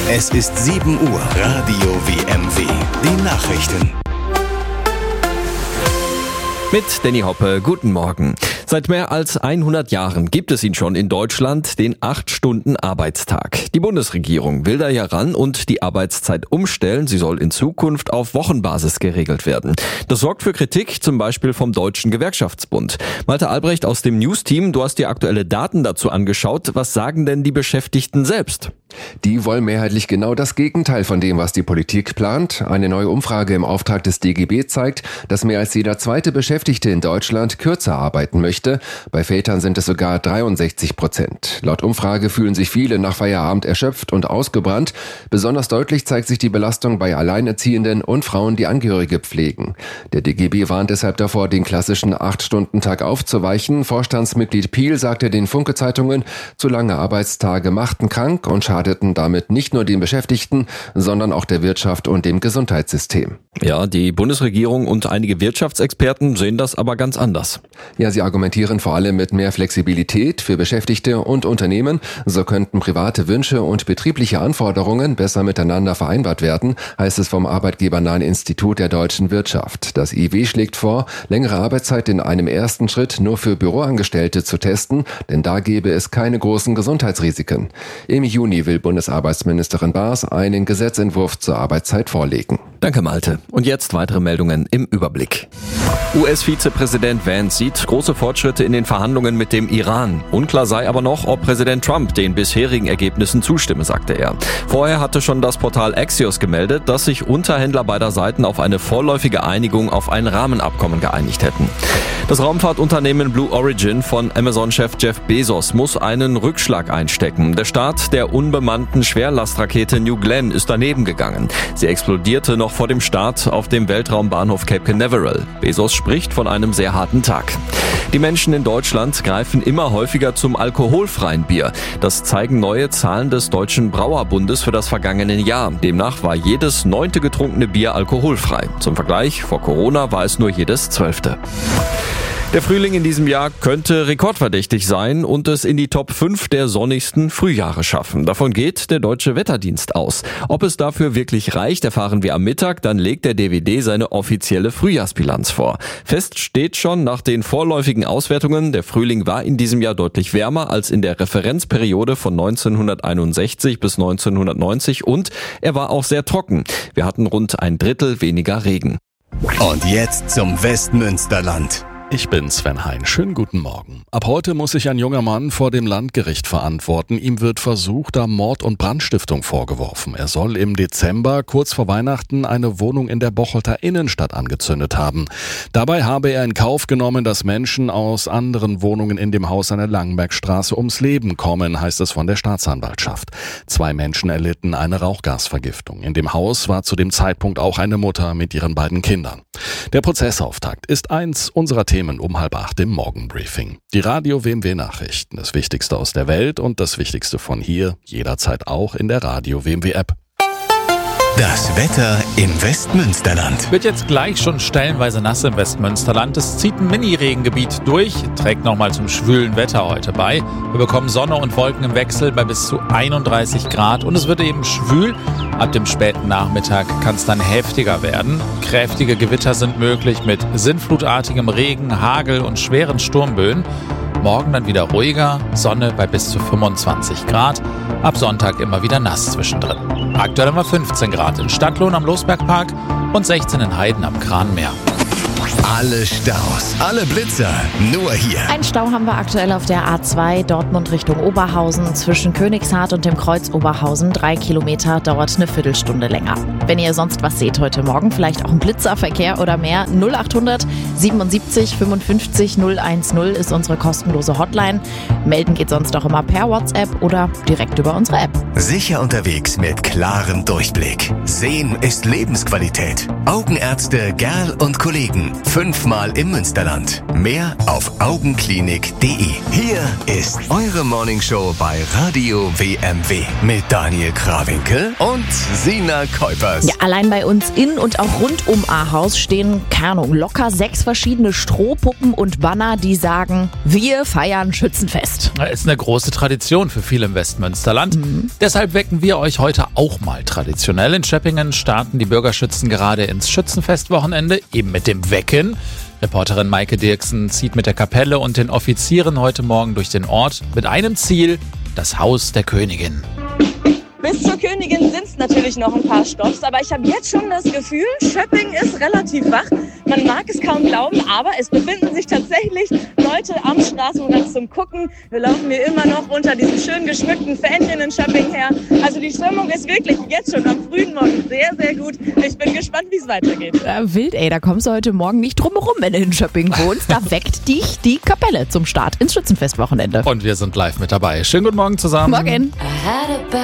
Es ist 7 Uhr. Radio WMW. Die Nachrichten. Mit Danny Hoppe, guten Morgen. Seit mehr als 100 Jahren gibt es ihn schon in Deutschland, den 8-Stunden-Arbeitstag. Die Bundesregierung will da ja ran und die Arbeitszeit umstellen. Sie soll in Zukunft auf Wochenbasis geregelt werden. Das sorgt für Kritik, zum Beispiel vom Deutschen Gewerkschaftsbund. Malte Albrecht aus dem News-Team, du hast dir aktuelle Daten dazu angeschaut. Was sagen denn die Beschäftigten selbst? Die wollen mehrheitlich genau das Gegenteil von dem, was die Politik plant. Eine neue Umfrage im Auftrag des DGB zeigt, dass mehr als jeder zweite Beschäftigte in Deutschland kürzer arbeiten möchte. Bei Vätern sind es sogar 63%. Laut Umfrage fühlen sich viele nach Feierabend erschöpft und ausgebrannt. Besonders deutlich zeigt sich die Belastung bei Alleinerziehenden und Frauen, die Angehörige pflegen. Der DGB warnt deshalb davor, den klassischen 8-Stunden-Tag aufzuweichen. Vorstandsmitglied Piel sagte den Funke-Zeitungen, zu lange Arbeitstage machten krank und schadeten damit nicht nur den Beschäftigten, sondern auch der Wirtschaft und dem Gesundheitssystem. Ja, die Bundesregierung und einige Wirtschaftsexperten sehen das aber ganz anders. Ja, sie argumentieren vor allem mit mehr Flexibilität für Beschäftigte und Unternehmen. So könnten private Wünsche und betriebliche Anforderungen besser miteinander vereinbart werden, heißt es vom Arbeitgebernahen Institut der deutschen Wirtschaft. Das IW schlägt vor, längere Arbeitszeit in einem ersten Schritt nur für Büroangestellte zu testen, denn da gäbe es keine großen Gesundheitsrisiken. Im Juni will Bundesarbeitsministerin Baas einen Gesetzentwurf zur Arbeitszeit vorlegen. Danke, Malte. Und jetzt weitere Meldungen im Überblick. US-Vizepräsident Vance sieht große Fortschritte in den Verhandlungen mit dem Iran. Unklar sei aber noch, ob Präsident Trump den bisherigen Ergebnissen zustimme, sagte er. Vorher hatte schon das Portal Axios gemeldet, dass sich Unterhändler beider Seiten auf eine vorläufige Einigung auf ein Rahmenabkommen geeinigt hätten. Das Raumfahrtunternehmen Blue Origin von Amazon-Chef Jeff Bezos muss einen Rückschlag einstecken. Der Start der unbemannten Schwerlastrakete New Glenn ist daneben gegangen. Sie explodierte noch vor dem Start auf dem Weltraumbahnhof Cape Canaveral. Bezos spricht von einem sehr harten Tag. Die Menschen in Deutschland greifen immer häufiger zum alkoholfreien Bier. Das zeigen neue Zahlen des Deutschen Brauerbundes für das vergangene Jahr. Demnach war jedes 9. getrunkene Bier alkoholfrei. Zum Vergleich, vor Corona war es nur jedes 12. Der Frühling in diesem Jahr könnte rekordverdächtig sein und es in die Top 5 der sonnigsten Frühjahre schaffen. Davon geht der Deutsche Wetterdienst aus. Ob es dafür wirklich reicht, erfahren wir am Mittag. Dann legt der DWD seine offizielle Frühjahrsbilanz vor. Fest steht schon nach den vorläufigen Auswertungen, der Frühling war in diesem Jahr deutlich wärmer als in der Referenzperiode von 1961 bis 1990 und er war auch sehr trocken. Wir hatten rund ein Drittel weniger Regen. Und jetzt zum Westmünsterland. Ich bin Sven Hein. Schönen guten Morgen. Ab heute muss sich ein junger Mann vor dem Landgericht verantworten. Ihm wird versuchter Mord und Brandstiftung vorgeworfen. Er soll im Dezember, kurz vor Weihnachten, eine Wohnung in der Bocholter Innenstadt angezündet haben. Dabei habe er in Kauf genommen, dass Menschen aus anderen Wohnungen in dem Haus an der Langenbergstraße ums Leben kommen, heißt es von der Staatsanwaltschaft. 2 Menschen erlitten eine Rauchgasvergiftung. In dem Haus war zu dem Zeitpunkt auch eine Mutter mit ihren beiden Kindern. Der Prozessauftakt ist eins unserer Themen um 7:30 im Morgenbriefing. Die Radio WMW Nachrichten, das Wichtigste aus der Welt und das Wichtigste von hier, jederzeit auch in der Radio WMW App. Das Wetter im Westmünsterland. Wird jetzt gleich schon stellenweise nass im Westmünsterland. Es zieht ein Mini-Regengebiet durch, trägt nochmal zum schwülen Wetter heute bei. Wir bekommen Sonne und Wolken im Wechsel bei bis zu 31 Grad und es wird eben schwül. Ab dem späten Nachmittag kann es dann heftiger werden. Kräftige Gewitter sind möglich mit sinnflutartigem Regen, Hagel und schweren Sturmböen. Morgen dann wieder ruhiger, Sonne bei bis zu 25 Grad. Ab Sonntag immer wieder nass zwischendrin. Aktuell haben wir 15 Grad in Stadtlohn am Losbergpark und 16 in Heiden am Kranmeer. Alle Staus, alle Blitzer, nur hier. Ein Stau haben wir aktuell auf der A2 Dortmund Richtung Oberhausen. Zwischen Königshardt und dem Kreuz Oberhausen 3 Kilometer, dauert eine Viertelstunde länger. Wenn ihr sonst was seht heute Morgen, vielleicht auch ein Blitzerverkehr oder mehr, 0800 77 55 010 ist unsere kostenlose Hotline. Melden geht sonst auch immer per WhatsApp oder direkt über unsere App. Sicher unterwegs mit klarem Durchblick. Sehen ist Lebensqualität. Augenärzte Gerl und Kollegen 5-mal im Münsterland. Mehr auf augenklinik.de. Hier ist eure Morningshow bei Radio WMW mit Daniel Krawinkel und Sina Kuipers. Ja, allein bei uns in und auch rund um Ahaus stehen, keine Ahnung, locker 6 verschiedene Strohpuppen und Banner, die sagen, wir feiern Schützenfest. Das ist eine große Tradition für viele im Westmünsterland. Deshalb wecken wir euch heute auch mal traditionell. In Schöppingen starten die Bürgerschützen gerade ins Schützenfestwochenende, eben mit dem Wecken. Reporterin Maike Dirksen zieht mit der Kapelle und den Offizieren heute Morgen durch den Ort mit einem Ziel, das Haus der Königin. Bis zur Königin sind es natürlich noch ein paar Stopps, aber ich habe jetzt schon das Gefühl, Schöppingen ist relativ wach. Man mag es kaum glauben, aber es befinden sich tatsächlich Leute am Straßenrand zum Gucken. Wir laufen hier immer noch unter diesen schön geschmückten Fähnchen in Schöppingen her. Also die Stimmung ist wirklich jetzt schon am frühen Morgen sehr, sehr gut. Ich bin gespannt, wie es weitergeht. Wild, da kommst du heute Morgen nicht drum herum, wenn du in Schöppingen wohnst. Da weckt dich die Kapelle zum Start ins Schützenfestwochenende. Und wir sind live mit dabei. Schönen guten Morgen zusammen. Morgen.